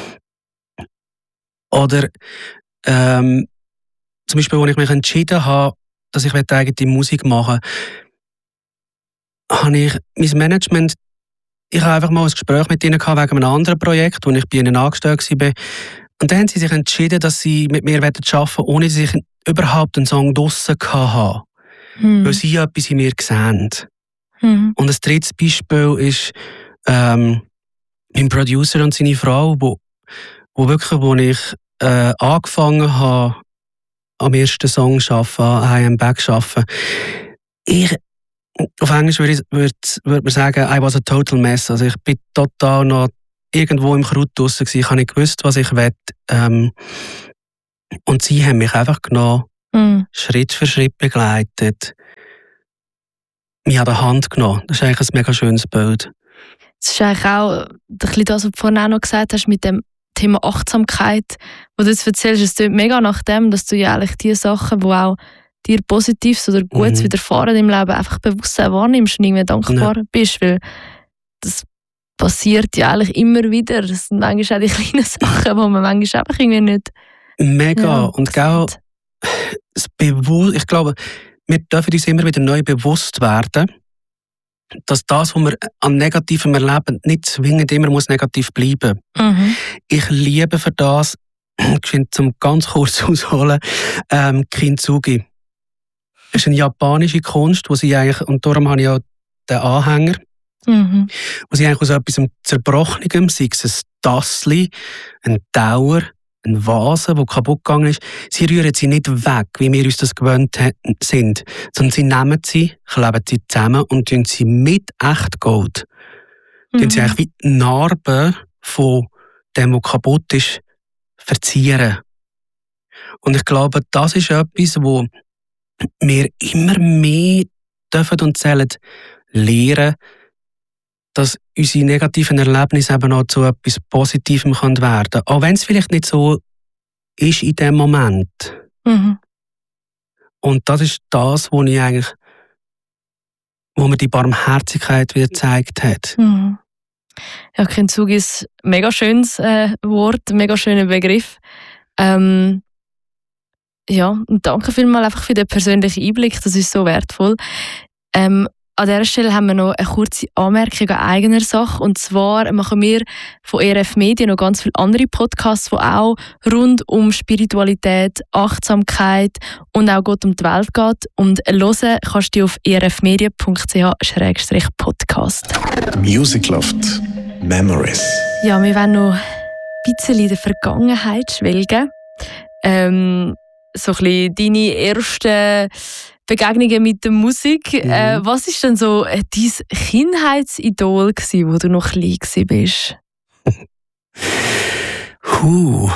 Oder ähm, zum Beispiel, als ich mich entschieden habe, dass ich eigene Musik machen will, habe ich mein Management ich habe einfach mal ein Gespräch mit ihnen gehabt wegen einem anderen Projekt, wo ich bei ihnen angestellt war. Und dann haben sie sich entschieden, dass sie mit mir arbeiten wollen, ohne dass ich überhaupt einen Song draussen hatte. Mhm. Weil sie etwas in mir sehen. Mhm. Und ein drittes Beispiel ist ähm, mein Producer und seine Frau, wo, wo wirklich, wo ich äh, angefangen habe, am ersten Song zu arbeiten, an I Am Back zu arbeiten. Ich, auf Englisch würde, ich, würde, würde man sagen, I was a total mess. Also ich bin total noch irgendwo im Kraut draussen gewesen. Ich habe nicht gewusst, was ich will. Ähm, und sie haben mich einfach genommen, mm. Schritt für Schritt begleitet, mich an der Hand genommen. Das ist eigentlich ein mega schönes Bild. Das ist eigentlich auch ein bisschen das, was du vorhin auch noch gesagt hast, mit dem Thema Achtsamkeit, wo du jetzt erzählst, es klingt mega nach dem, dass du ja eigentlich die Sachen, die auch dir Positives oder Gutes mhm. widerfahren im Leben, einfach bewusst wahrnimmst und irgendwie dankbar ja. bist, weil das passiert ja eigentlich immer wieder. Das sind manchmal auch die kleinen Sachen, die man manchmal einfach irgendwie nicht... Mega. Ja, und auch das Bewusst... Ich glaube, wir dürfen uns immer wieder neu bewusst werden, dass das, was wir an Negativem erleben, nicht zwingend immer muss negativ bleiben muss. Mhm. Ich liebe für das, ich finde, zum ganz kurz ausholen, ähm, Kintsugi. Das ist eine japanische Kunst, wo sie eigentlich, und darum habe ich auch den Anhänger, mhm. wo sie eigentlich aus etwas Zerbrochenem, sei es ein Tassli, ein Dauer, eine Vase, die kaputt gegangen ist, sie rühren sie nicht weg, wie wir uns das gewöhnt sind, sondern sie nehmen sie, kleben sie zusammen und tun sie mit Echtgold, mhm. tun sie eigentlich wie die Narben von dem, was kaputt ist, verzieren. Und ich glaube, das ist etwas, wo wir immer mehr dürfen und sollen lernen, dass unsere negativen Erlebnisse eben auch zu etwas Positivem werden können. Auch wenn es vielleicht nicht so ist in dem Moment. Mhm. Und das ist das, wo ich eigentlich, wo mir die Barmherzigkeit wieder gezeigt hat. Mhm. Ja, Kintsugi ist ein mega schönes äh, Wort, ein mega schöner Begriff. Ähm, ja, und danke vielmals einfach für den persönlichen Einblick, das ist so wertvoll. Ähm, An dieser Stelle haben wir noch eine kurze Anmerkung an eigener Sache. Und zwar machen wir von E R F Media noch ganz viele andere Podcasts, die auch rund um Spiritualität, Achtsamkeit und auch Gott um die Welt geht. Und hören kannst du auf e r f media punkt c h slash podcast. Music Loft Memories. Ja, wir wollen noch ein bisschen in der Vergangenheit schwelgen. Ähm, so ein bisschen deine ersten Begegnungen mit der Musik. Mhm. Äh, was war denn so äh, dein Kindheitsidol, gewesen, wo du noch klein warst? Huh.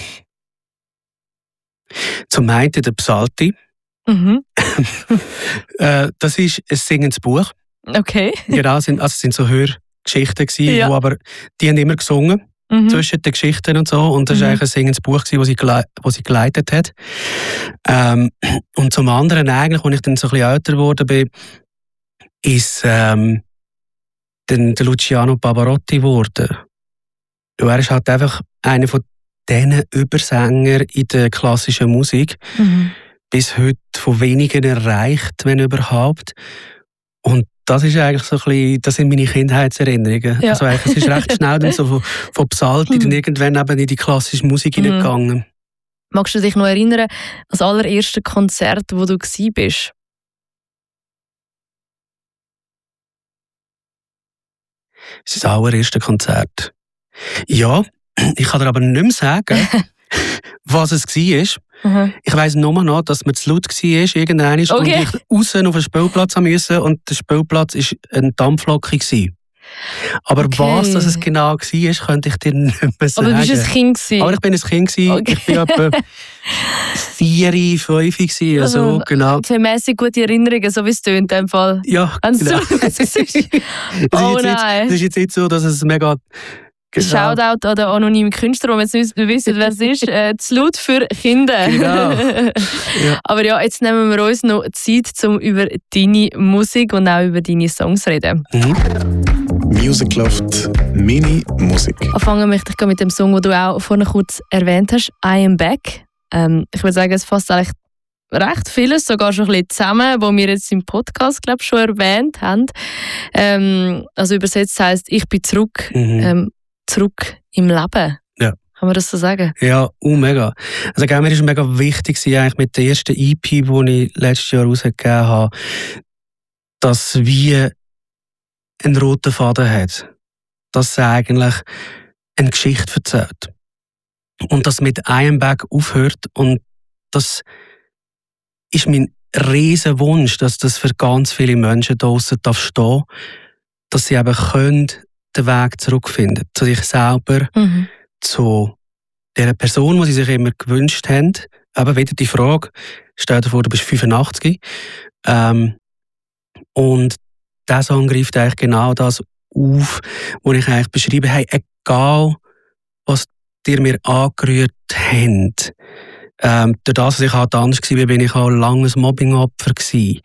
Zum einen der Psalti. Mhm. äh, das ist ein singendes Buch. Okay. Genau, also es sind so Hörgeschichten gewesen, ja. wo aber die haben immer gesungen. Mhm. Zwischen den Geschichten und so. Und das war mhm. eigentlich ein singendes Buch, das sie, gele- sie geleitet hat. Ähm, und zum anderen, eigentlich, als ich dann so ein bisschen älter geworden bin, ist ähm, dann der Luciano Pavarotti geworden. Und er ist halt einfach einer von diesen Übersänger in der klassischen Musik. Mhm. Bis heute von wenigen erreicht, wenn überhaupt. Und das ist eigentlich so ein bisschen, das sind meine Kindheitserinnerungen. Ja. Also eigentlich, es ist recht schnell dann so von, von Psalti mhm. dann irgendwann eben in die klassische Musik mhm. hineingegangen. Magst du dich noch erinnern, an das allererste Konzert, wo du gsi bist? Das ist das allererste Konzert. Ja, ich kann dir aber nicht mehr sagen, was es war. Mhm. Ich weiss nur noch, dass man zu laut war, irgendwann, okay. und ich raus auf den Spielplatz musste und der Spielplatz war eine Dampflocke. Aber okay. was das es genau war, könnte ich dir nicht mehr sagen. Aber du warst ein Kind gewesen. Aber ich bin ein Kind gewesen. Okay. Ich war etwa vier, fünf gewesen, also, also genau. Vermässig gute Erinnerungen, so wie es tönt in dem Fall. Ja, genau. Oh nein. Es ist jetzt nicht so, dass es mega... Genau. Shoutout an den anonymen Künstler, wo wir jetzt nicht wissen, wer es ist. Äh, zu laut für Kinder. Genau. Ja. Aber ja, jetzt nehmen wir uns noch Zeit, um über deine Musik und auch über deine Songs zu reden. Mhm. Music Loft Mini-Musik. Anfangen möchte ich mit dem Song, den du auch vorhin kurz erwähnt hast, I Am Back. Ähm, ich würde sagen, es fasst eigentlich recht vieles, sogar schon ein bisschen zusammen, was wir jetzt im Podcast, glaube ich, schon erwähnt haben. Ähm, also übersetzt heisst, ich bin zurück, mhm. ähm, zurück im Leben. Ja. Kann man das so sagen? Ja, oh, mega. Also mir war es mega wichtig, eigentlich mit der ersten E P, die ich letztes Jahr rausgegeben habe, dass es wie einen roten Faden hat. Dass es eigentlich eine Geschichte erzählt. Und dass es mit einem Berg aufhört. Und das ist mein riesen Wunsch, dass das für ganz viele Menschen draussen stehen darf, dass sie eben können den Weg zurückfinden zu sich selber, mhm. zu der Person, die sie sich immer gewünscht haben. Aber wieder die Frage, stell dir vor, du bist fünfundachtzig. Ähm, und dieser Song greift eigentlich genau das auf, was ich eigentlich beschrieben habe. Egal, was dir mir angerührt habt. Ähm, durch das, dass ich halt anders war, bin ich auch lange ein Mobbing-Opfer gewesen.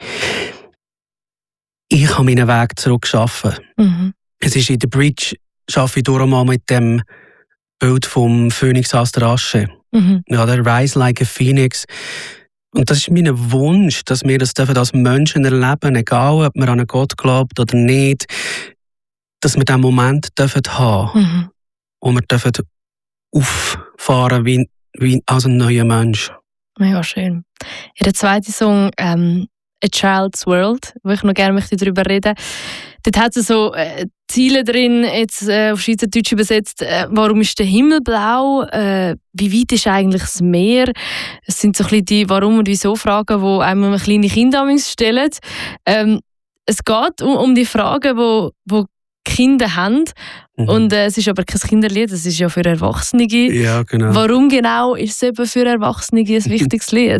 Ich habe meinen Weg zurückgeschaffen. Mhm. Es ist in der Bridge, arbeite ich durch mal mit dem Bild vom Phönix aus der Asche. Mhm. Ja, der Rise like a Phoenix. Und das ist mein Wunsch, dass wir das als Menschen erleben, egal ob man an einen Gott glaubt oder nicht, dass wir diesen Moment dürfen haben mhm. und wir dürfen auffahren wie, wie als ein neuer Mensch. Mega schön. Ja, der zweite Song, ähm, A Child's World, wo ich noch gerne darüber reden möchte. Dort hat es so äh, Ziele drin, jetzt äh, auf Schweizerdeutsch übersetzt. Äh, warum ist der Himmel blau? Äh, wie weit ist eigentlich das Meer? Es sind so ein bisschen die Warum- und Wieso-Fragen, die einem kleine Kinder stellen. Ähm, es geht um, um die Fragen, die, die Kinder haben. Mhm. Und äh, es ist aber kein Kinderlied, es ist ja für Erwachsene. Ja, genau. Warum genau ist es eben für Erwachsene ein wichtiges Lied?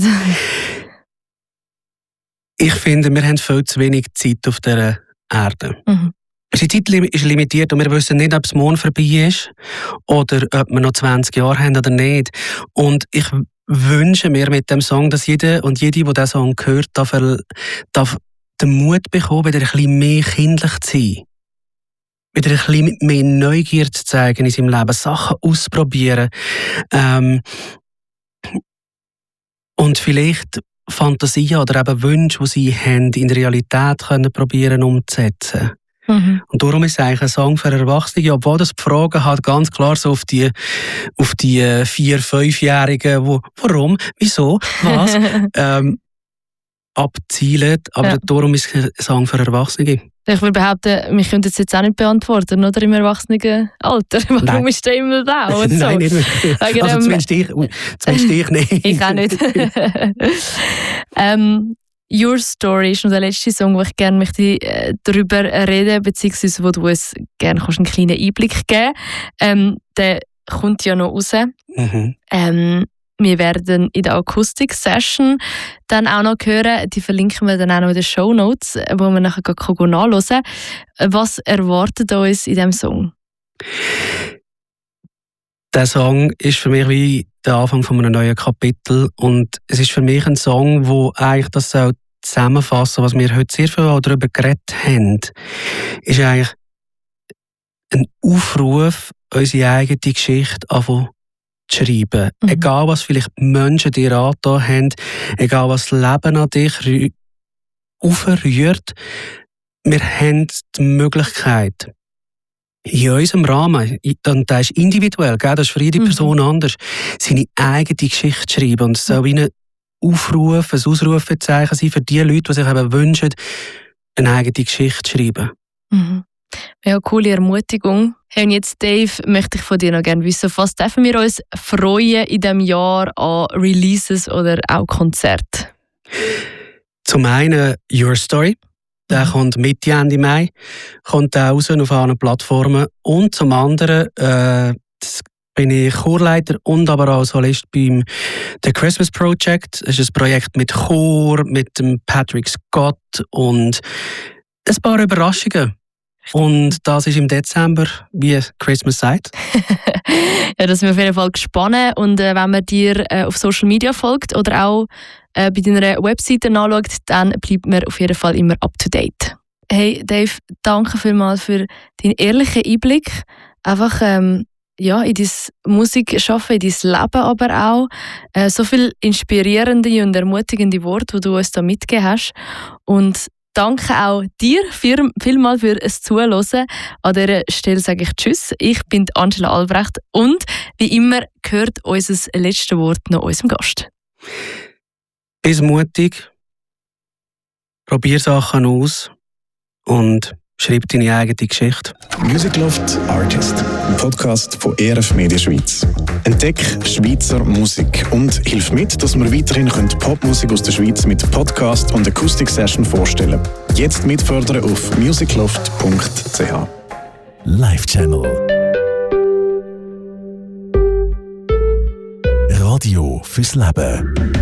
Ich finde, wir haben viel zu wenig Zeit auf dieser Erde. Mhm. Die Zeit ist limitiert und wir wissen nicht, ob das Mond vorbei ist oder ob wir noch zwanzig Jahre haben oder nicht. Und ich wünsche mir mit dem Song, dass jeder und jede, die diesen Song hört, darf, er, darf den Mut bekommen, wieder ein bisschen mehr kindlich zu sein. Wieder ein bisschen mehr Neugier zu zeigen in seinem Leben, Sachen auszuprobieren. Ähm, und vielleicht Fantasien oder eben Wünsche, die sie haben, in der Realität können probieren umzusetzen. Mhm. Und darum ist es eigentlich ein Song für Erwachsene, obwohl das die Fragen halt ganz klar so auf die, auf die vier-, fünfjährigen, wo, warum, wieso, was, ähm, abzielen. Aber ja. Darum ist es ein Song für Erwachsene. Ich würde behaupten, wir können das jetzt auch nicht beantworten, oder? Im Erwachsenenalter. Warum Nein. ist der Himmel blau? Und so. Nein, nicht wirklich. Also ähm, zumindest ich, zumindest ich nicht. Ich auch nicht. ähm, Your Story ist noch der letzte Song, wo ich gerne möchte, äh, darüber reden, beziehungsweise wo du uns gerne kannst einen kleinen Einblick geben kannst. Ähm, der kommt ja noch raus. Mhm. Ähm, wir werden in der Akustik-Session dann auch noch hören, die verlinken wir dann auch noch in den Shownotes, wo man nachher nachhören kann. Was erwartet uns in diesem Song? Der Song ist für mich wie der Anfang von einem neuen Kapitel und es ist für mich ein Song, wo eigentlich das soll zusammenfassen, was wir heute sehr viel darüber geredet haben, ist eigentlich ein Aufruf, unsere eigene Geschichte anfangen zu schreiben. Mhm. Egal, was vielleicht Menschen dir angetan haben, egal, was das Leben an dich aufrührt, wir haben die Möglichkeit, in unserem Rahmen, und das ist individuell, das ist für jede Person mhm. anders, seine eigene Geschichte zu schreiben. Und es soll wie ein Aufruf, ein Ausrufezeichen sein für die Leute, die sich eben wünschen, eine eigene Geschichte zu schreiben. Mhm. Ja, coole Ermutigung. Hey, und jetzt, Dave, möchte ich von dir noch gerne wissen, auf was dürfen wir uns freuen in diesem Jahr an Releases oder auch Konzerten? Zum einen Your Story. Der mhm. kommt Mitte, Ende Mai, kommt auch raus auf allen Plattformen. Und zum anderen äh, bin ich Chorleiter und aber auch Solist beim The Christmas Project. Es ist ein Projekt mit Chor, mit dem Patrick Scott und ein paar Überraschungen. Und das ist im Dezember, wie Christmas sagt. Ja, das sind wir auf jeden Fall gespannt. Und äh, wenn man dir äh, auf Social Media folgt oder auch äh, bei deiner Webseite anschaut, dann bleibt man auf jeden Fall immer up to date. Hey Dave, danke vielmals für deinen ehrlichen Einblick. Einfach ähm, ja, in dein Musikschaffen, in dein Leben aber auch. Äh, so viele inspirierende und ermutigende Worte, die du uns da mitgegeben hast. Und danke auch dir viel, vielmal für das Zuhören. An dieser Stelle sage ich Tschüss. Ich bin Angela Albrecht und wie immer gehört unser letztes Wort noch unserem Gast. Bist mutig, probier Sachen aus und schreib deine eigene Geschichte. Music Loft Artist, ein Podcast von E R F Media Schweiz. Entdeck Schweizer Musik und hilf mit, dass wir weiterhin Popmusik aus der Schweiz mit Podcast und Akustik-Session vorstellen. Jetzt mitfördern auf musicloft punkt c h. Live Channel. Radio fürs Leben.